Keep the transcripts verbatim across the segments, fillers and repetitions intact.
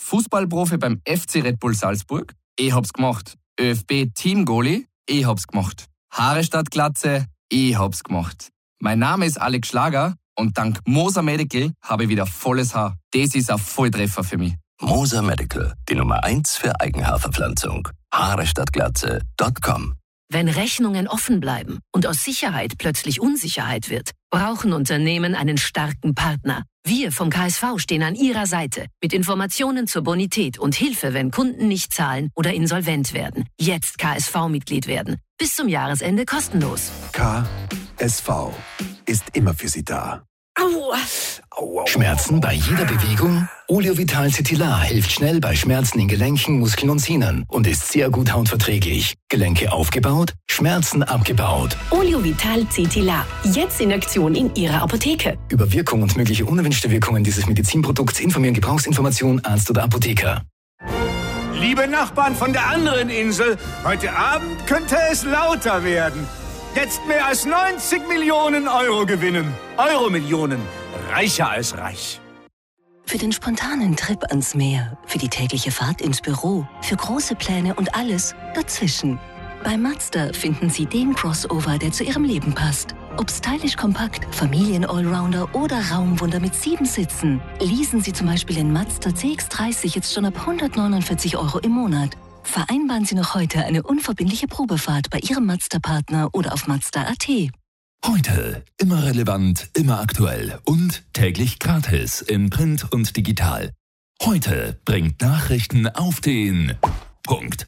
Fußballprofi beim F C Red Bull Salzburg? Ich hab's gemacht. ÖFB-Teamgoalie? Ich hab's gemacht. Haare statt Glatze? Ich hab's gemacht. Mein Name ist Alex Schlager und dank Moser Medical habe ich wieder volles Haar. Das ist ein Volltreffer für mich. Moser Medical, die Nummer eins für Eigenhaarverpflanzung. Haare statt Glatze Punkt com. Wenn Rechnungen offen bleiben und aus Sicherheit plötzlich Unsicherheit wird, brauchen Unternehmen einen starken Partner. Wir vom K S V stehen an Ihrer Seite mit Informationen zur Bonität und Hilfe, wenn Kunden nicht zahlen oder insolvent werden. Jetzt K S V-Mitglied werden. Bis zum Jahresende kostenlos. K S V ist immer für Sie da. Aua. Aua. Schmerzen bei jeder Bewegung? Oleovital Cetilar hilft schnell bei Schmerzen in Gelenken, Muskeln und Sehnen und ist sehr gut hautverträglich. Gelenke aufgebaut, Schmerzen abgebaut. Oleovital Cetilar. Jetzt in Aktion in Ihrer Apotheke. Über Wirkung und mögliche unerwünschte Wirkungen dieses Medizinprodukts informieren Gebrauchsinformation Arzt oder Apotheker. Liebe Nachbarn von der anderen Insel, heute Abend könnte es lauter werden. Jetzt mehr als neunzig Millionen Euro gewinnen. Euro-Millionen. Reicher als reich. Für den spontanen Trip ans Meer, für die tägliche Fahrt ins Büro, für große Pläne und alles dazwischen. Bei Mazda finden Sie den Crossover, der zu Ihrem Leben passt. Ob stylisch kompakt, Familien-Allrounder oder Raumwunder mit sieben Sitzen. Leasen Sie zum Beispiel den Mazda C X dreißig jetzt schon ab hundertneunundvierzig Euro im Monat. Vereinbaren Sie noch heute eine unverbindliche Probefahrt bei Ihrem Mazda-Partner oder auf Mazda Punkt a t. Heute immer relevant, immer aktuell und täglich gratis in Print und digital. Heute bringt Nachrichten auf den Punkt.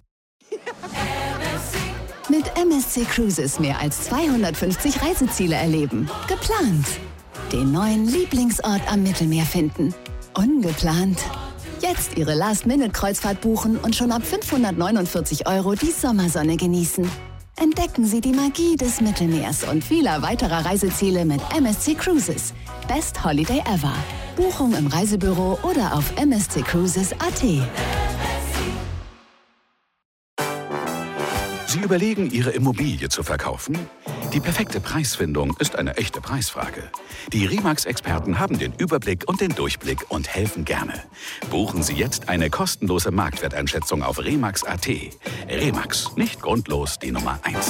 Mit M S C Cruises mehr als zweihundertfünfzig Reiseziele erleben. Geplant. Den neuen Lieblingsort am Mittelmeer finden. Ungeplant. Jetzt Ihre Last-Minute-Kreuzfahrt buchen und schon ab fünfhundertneunundvierzig Euro die Sommersonne genießen. Entdecken Sie die Magie des Mittelmeers und vieler weiterer Reiseziele mit M S C Cruises. Best Holiday ever. Buchung im Reisebüro oder auf m s c cruises punkt a t. Sie überlegen, Ihre Immobilie zu verkaufen? Die perfekte Preisfindung ist eine echte Preisfrage. Die Remax-Experten haben den Überblick und den Durchblick und helfen gerne. Buchen Sie jetzt eine kostenlose Marktwerteinschätzung auf remax punkt a t. Remax, nicht grundlos die Nummer eins.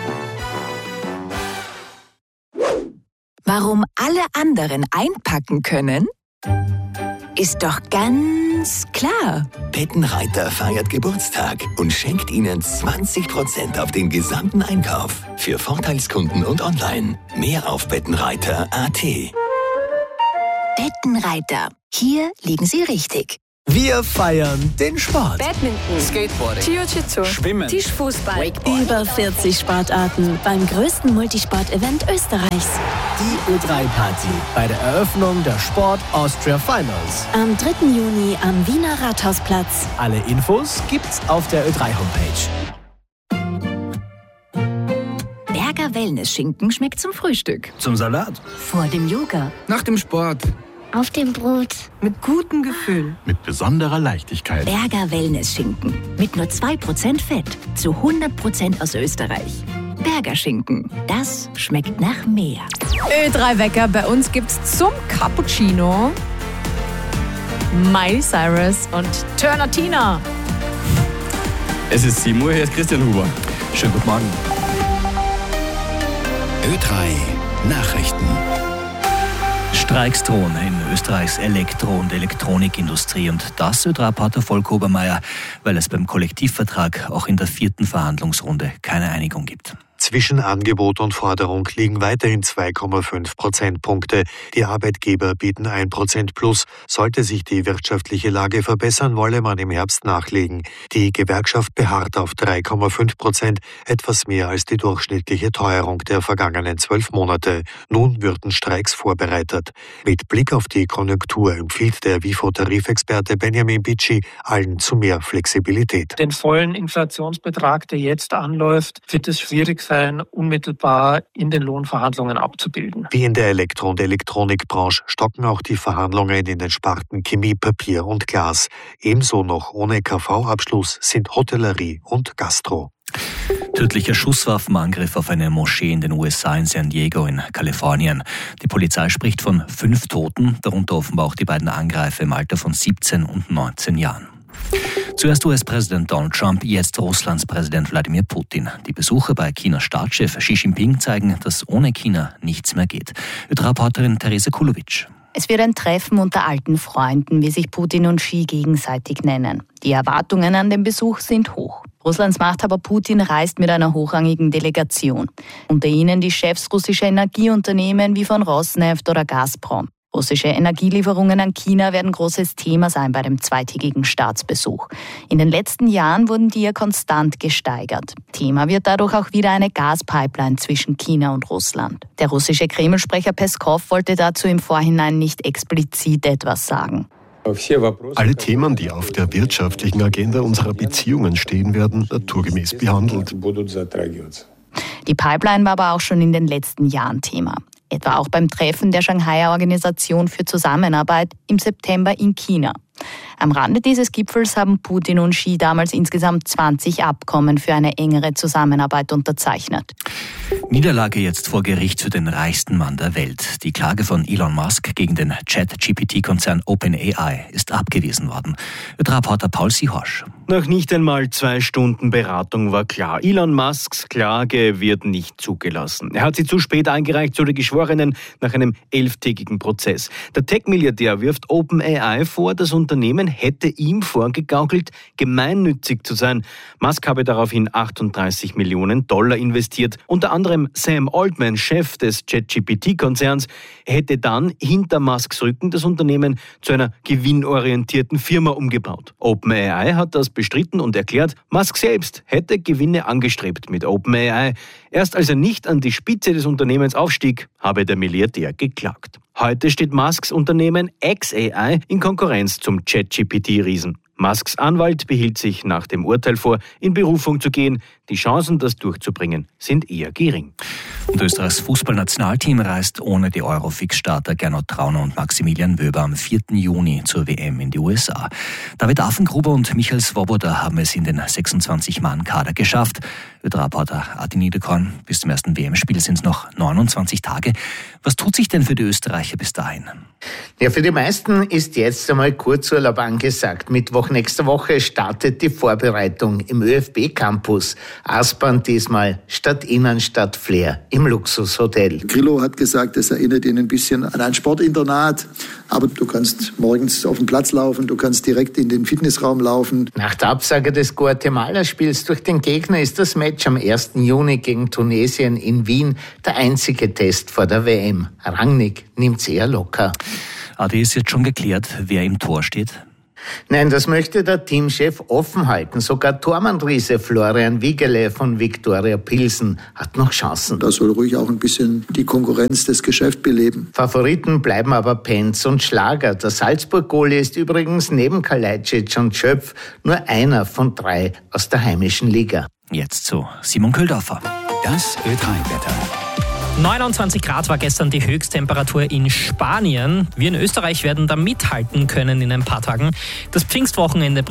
Warum alle anderen einpacken können? Ist doch ganz klar. Bettenreiter feiert Geburtstag und schenkt Ihnen zwanzig Prozent auf den gesamten Einkauf. Für Vorteilskunden und online. Mehr auf bettenreiter punkt a t. Bettenreiter. Hier liegen Sie richtig. Wir feiern den Sport. Badminton, Skateboarding, Jiu-Jitsu, Schwimmen, Tischfußball. Wakeboard. Über vierzig Sportarten beim größten Multisport-Event Österreichs. Die Ö drei Party bei der Eröffnung der Sport Austria Finals. Am dritten Juni am Wiener Rathausplatz. Alle Infos gibt's auf der Ö drei Homepage. Berger Wellness-Schinken schmeckt zum Frühstück. Zum Salat. Vor dem Yoga. Nach dem Sport. Auf dem Brot. Mit gutem Gefühl. Mit besonderer Leichtigkeit. Berger Wellness-Schinken. Mit nur zwei Prozent Fett. Zu hundert Prozent aus Österreich. Berger Schinken. Das schmeckt nach mehr. Ö drei Wecker. Bei uns gibt's zum Cappuccino Miley Cyrus und Turner Tina. Es ist sieben Uhr, hier ist Christian Huber. Schönen guten Morgen. Ö drei Nachrichten. Streiks drohen in Österreichs Elektro- und Elektronikindustrie und das Ö drei Reporter Volker Obermeier, weil es beim Kollektivvertrag auch in der vierten Verhandlungsrunde keine Einigung gibt. Zwischen Angebot und Forderung liegen weiterhin zwei Komma fünf Prozentpunkte. Die Arbeitgeber bieten ein Prozent plus. Sollte sich die wirtschaftliche Lage verbessern, wolle man im Herbst nachlegen. Die Gewerkschaft beharrt auf drei Komma fünf Prozent, etwas mehr als die durchschnittliche Teuerung der vergangenen zwölf Monate. Nun würden Streiks vorbereitet. Mit Blick auf die Konjunktur empfiehlt der WIFO-Tarifexperte Benjamin Bitschi allen zu mehr Flexibilität. Den vollen Inflationsbetrag, der jetzt anläuft, wird es schwierig sein, unmittelbar in den Lohnverhandlungen abzubilden. Wie in der Elektro- und Elektronikbranche stocken auch die Verhandlungen in den Sparten Chemie, Papier und Glas. Ebenso noch ohne K V-Abschluss sind Hotellerie und Gastro. Tödlicher Schusswaffenangriff auf eine Moschee in den U S A in San Diego in Kalifornien. Die Polizei spricht von fünf Toten, darunter offenbar auch die beiden Angreifer im Alter von siebzehn und neunzehn Jahren. Zuerst U S-Präsident Donald Trump, jetzt Russlands Präsident Wladimir Putin. Die Besuche bei Chinas Staatschef Xi Jinping zeigen, dass ohne China nichts mehr geht. Reporterin Theresa Kulowitsch. Es wird ein Treffen unter alten Freunden, wie sich Putin und Xi gegenseitig nennen. Die Erwartungen an den Besuch sind hoch. Russlands Machthaber Putin reist mit einer hochrangigen Delegation. Unter ihnen die Chefs russischer Energieunternehmen wie von Rosneft oder Gazprom. Russische Energielieferungen an China werden großes Thema sein bei dem zweitägigen Staatsbesuch. In den letzten Jahren wurden die ja konstant gesteigert. Thema wird dadurch auch wieder eine Gaspipeline zwischen China und Russland. Der russische Kreml-Sprecher Peskov wollte dazu im Vorhinein nicht explizit etwas sagen. Alle Themen, die auf der wirtschaftlichen Agenda unserer Beziehungen stehen werden, naturgemäß behandelt. Die Pipeline war aber auch schon in den letzten Jahren Thema. Etwa auch beim Treffen der Shanghaier Organisation für Zusammenarbeit im September in China. Am Rande dieses Gipfels haben Putin und Xi damals insgesamt zwanzig Abkommen für eine engere Zusammenarbeit unterzeichnet. Niederlage jetzt vor Gericht für den reichsten Mann der Welt. Die Klage von Elon Musk gegen den Chat-G P T-Konzern OpenAI ist abgewiesen worden. Reporter Paul Sihorsch. Nach nicht einmal zwei Stunden Beratung war klar, Elon Musks Klage wird nicht zugelassen. Er hat sie zu spät eingereicht, so die Geschworenen, nach einem elftägigen Prozess. Der Tech-Milliardär wirft OpenAI vor, das Unternehmen hätte ihm vorgegaukelt, gemeinnützig zu sein. Musk habe daraufhin achtunddreißig Millionen Dollar investiert. Unter anderem Sam Altman, Chef des Chat-G P T-Konzerns, hätte dann hinter Musks Rücken das Unternehmen zu einer gewinnorientierten Firma umgebaut. OpenAI hat das bestritten und erklärt, Musk selbst hätte Gewinne angestrebt mit OpenAI. Erst als er nicht an die Spitze des Unternehmens aufstieg, habe der Milliardär geklagt. Heute steht Musks Unternehmen xAI in Konkurrenz zum Chat-G P T-Riesen. Musks Anwalt behielt sich nach dem Urteil vor, in Berufung zu gehen. Die Chancen, das durchzubringen, sind eher gering. Und Österreichs Fußballnationalteam reist ohne die Eurofix-Starter Gernot Trauner und Maximilian Wöber am vierten Juni zur W M in die U S A. David Affengruber und Michael Swoboda haben es in den sechsundzwanzig-Mann-Kader geschafft. Reporter Adi Niederkorn, bis zum ersten W M-Spiel sind es noch neunundzwanzig Tage. Was tut sich denn für die Österreicher bis dahin? Ja, für die meisten ist jetzt einmal Kurzurlaub angesagt. Mittwoch nächster Woche startet die Vorbereitung im ÖFB-Campus. Aspern diesmal statt Innenstadt Flair im Luxushotel. Grillo hat gesagt, es erinnert ihn ein bisschen an ein Sportinternat. Aber du kannst morgens auf den Platz laufen, du kannst direkt in den Fitnessraum laufen. Nach der Absage des Guatemala-Spiels durch den Gegner ist das Match am ersten Juni gegen Tunesien in Wien der einzige Test vor der W M. Rangnick nimmt's eher locker. Adi, ist jetzt schon geklärt, wer im Tor steht? Nein, das möchte der Teamchef offen halten. Sogar Tormann-Riese Florian Wiegele von Viktoria Pilsen hat noch Chancen. Da soll ruhig auch ein bisschen die Konkurrenz des Geschäfts beleben. Favoriten bleiben aber Penz und Schlager. Der Salzburg-Goalie ist übrigens neben Kalajdzic und Schöpf nur einer von drei aus der heimischen Liga. Jetzt zu Simon Köldorfer. Das Ö drei Wetter. neunundzwanzig Grad war gestern die Höchsttemperatur in Spanien. Wir in Österreich werden da mithalten können in ein paar Tagen. Das Pfingstwochenende